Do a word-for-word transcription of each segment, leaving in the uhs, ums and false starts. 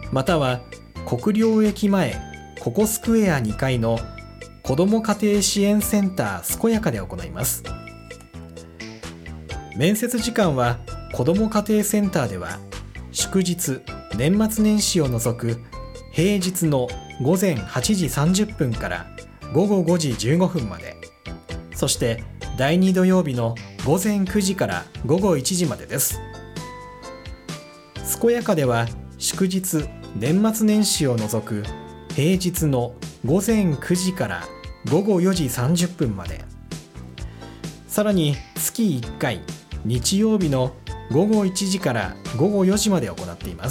または国領駅前ココスクエアにかいの子ども家庭支援センター健やかで行います。面接時間は子ども家庭センターでは祝日・年末年始を除く平日のごぜんはちじさんじゅっぷんからごごごじじゅうごふんまで、そしてだいに土曜日のごぜんくじからごごいちじまでです。健やかでは祝日・年末年始を除く平日のごぜんくじからごごよじさんじゅっぷんまで、さらに月いっかい日曜日のごごいちじからごごよじまで行っています。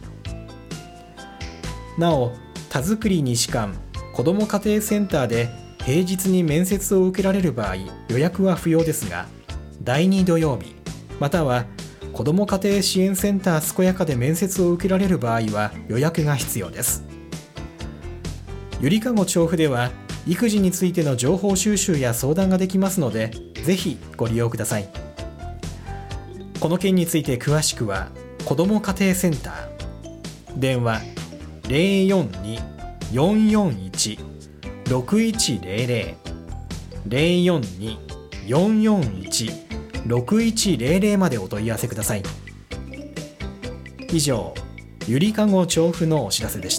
なお、田作西館子ども家庭センターで平日に面接を受けられる場合、予約は不要ですが、だいに土曜日または子ども家庭支援センター健やかで面接を受けられる場合は予約が必要です。ゆりかご調布では育児についての情報収集や相談ができますので、ぜひご利用ください。この件について詳しくは子ども家庭センター電話 ゼロよんに よんよんいち ろくいちゼロゼロ ゼロよんに よんよんいち ろくいちゼロゼロまでお問い合わせください。以上、ゆりかご調布のお知らせでした。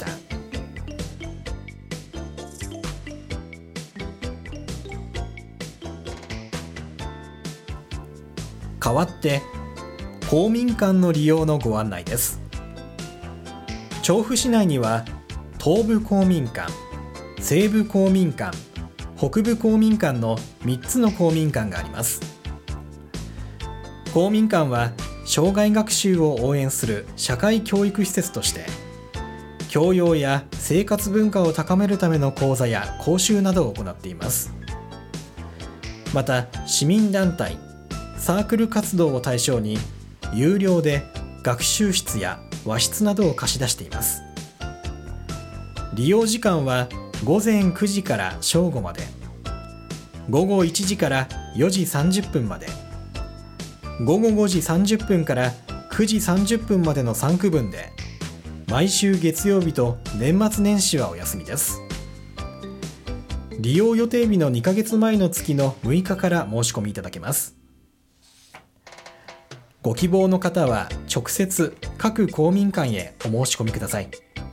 代わって公民館の利用のご案内です。調布市内には東部公民館、西部公民館、北部公民館のみっつの公民館があります。公民館は障害学習を応援する社会教育施設として、教養や生活文化を高めるための講座や講習などを行っています。また、市民団体、サークル活動を対象に有料で学習室や和室などを貸し出しています。利用時間はごぜんくじから正午まで、ごごいちじからよじさんじゅっぷんまで、ごごごじさんじゅっぷんからくじさんじゅっぷんまでのさんくぶんで、毎週月曜日と年末年始はお休みです。利用予定日のにかげつまえの月のむいかから申し込みいただけます。ご希望の方は直接各公民館へお申し込みください。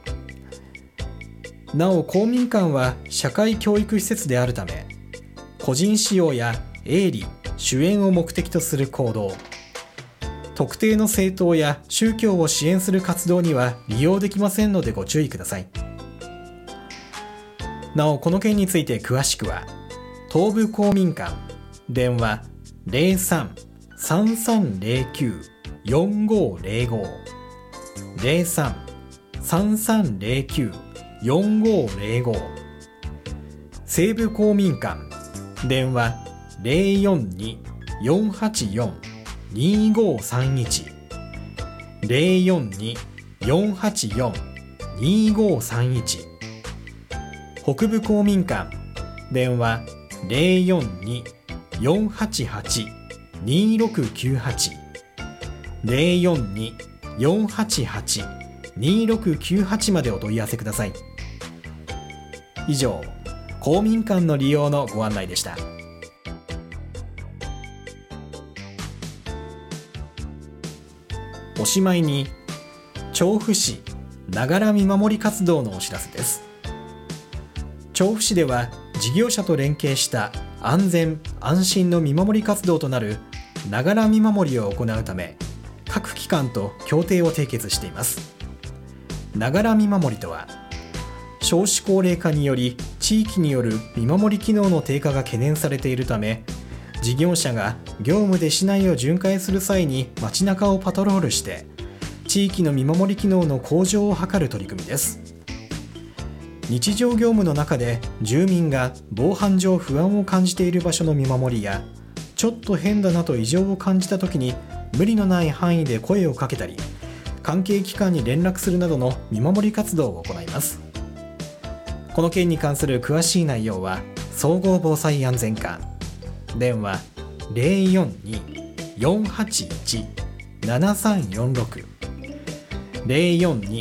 なお、公民館は社会教育施設であるため、個人使用や営利・主演を目的とする行動、特定の政党や宗教を支援する活動には利用できませんのでご注意ください。なお、この件について詳しくは東部公民館電話 ゼロさん さんさんゼロきゅう よんごゼロご ゼロさん さんさんゼロきゅう よんごゼロご、西部公民館電話 ゼロよんに よんはちよん にごさんいち ゼロよんに よんはちよん にごさんいち、北部公民館電話 ゼロよんに よんはちはち にろくきゅうはち ゼロよんに よんはちはち にろくきゅうはちまでお問い合わせください。以上、公民館の利用のご案内でした。おしまいに、調布市ながら見守り活動のお知らせです。調布市では事業者と連携した安全・安心の見守り活動となるながら見守りを行うため、各機関と協定を締結しています。ながら見守りとは、少子高齢化により地域による見守り機能の低下が懸念されているため、事業者が業務で市内を巡回する際に街中をパトロールして地域の見守り機能の向上を図る取り組みです。日常業務の中で住民が防犯上不安を感じている場所の見守りや、ちょっと変だなと異常を感じた時に無理のない範囲で声をかけたり、関係機関に連絡するなどの見守り活動を行います。この件に関する詳しい内容は総合防災安全課電話 ゼロよんに よんはちいち ななさんよんろく ゼロよんに